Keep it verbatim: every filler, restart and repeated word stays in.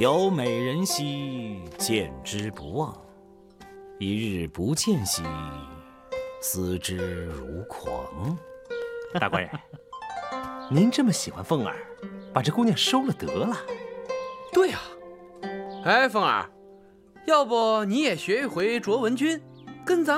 有美人兮，见之不忘；一日不见兮，思之如狂。 大官人，您这么喜欢凤儿，把这姑娘收了得了。 对呀、啊，哎，凤儿，要不你也学一回卓文君，跟咱